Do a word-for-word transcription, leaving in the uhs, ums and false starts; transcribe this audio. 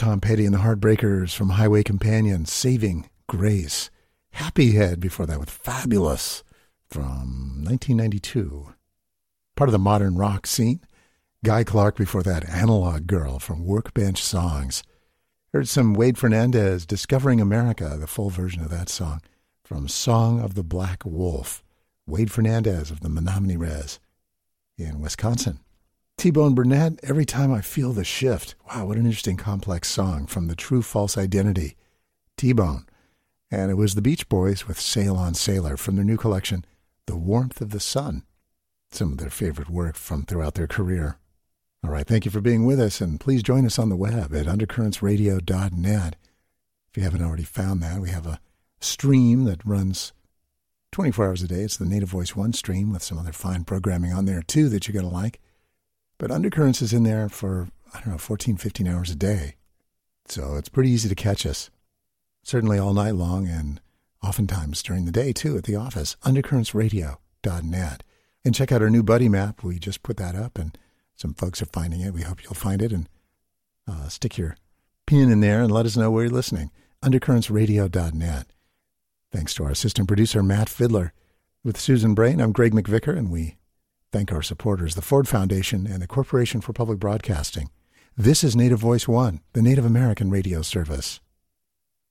Tom Petty and the Heartbreakers from Highway Companion, Saving Grace. Happy Head before that with Fabulous from nineteen ninety-two. Part of the modern rock scene. Guy Clark before that, Analog Girl from Workbench Songs. Heard some Wade Fernandez, Discovering America, the full version of that song, from Song of the Black Wolf. Wade Fernandez of the Menominee Rez in Wisconsin. T-Bone Burnett, Every Time I Feel the Shift. Wow, what an interesting complex song from the True False Identity. T-Bone. And it was the Beach Boys with Sail on Sailor from their new collection, The Warmth of the Sun. Some of their favorite work from throughout their career. All right, thank you for being with us, and please join us on the web at undercurrents radio dot net. If you haven't already found that, we have a stream that runs twenty-four hours a day. It's the Native Voice One stream with some other fine programming on there, too, that you're going to like. But Undercurrents is in there for, I don't know, fourteen, fifteen hours a day. So it's pretty easy to catch us. Certainly all night long and oftentimes during the day, too, at the office. undercurrents radio dot net. And check out our new buddy map. We just put that up, and some folks are finding it. We hope you'll find it and uh, stick your pin in there and let us know where you're listening. undercurrents radio dot net. Thanks to our assistant producer, Matt Fiddler. With Susan Brain, I'm Greg McVicker, and we thank our supporters, the Ford Foundation and the Corporation for Public Broadcasting. This is Native Voice One, the Native American radio service.